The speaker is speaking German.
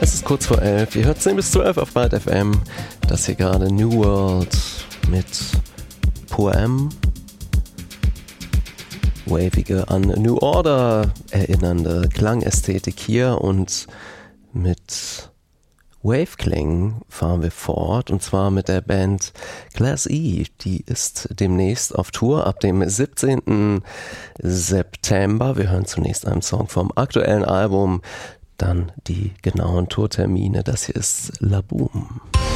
Es ist kurz vor 11. Ihr hört 10 bis 12 auf Byte FM. Das hier gerade New World mit Poem. Wavige an New Order erinnernde Klangästhetik hier und mit Waveklängen fahren wir fort und zwar mit der Band Class E. Die ist demnächst auf Tour ab dem 17. September. Wir hören zunächst einen Song vom aktuellen Album, dann die genauen Tourtermine. Das hier ist La Boom.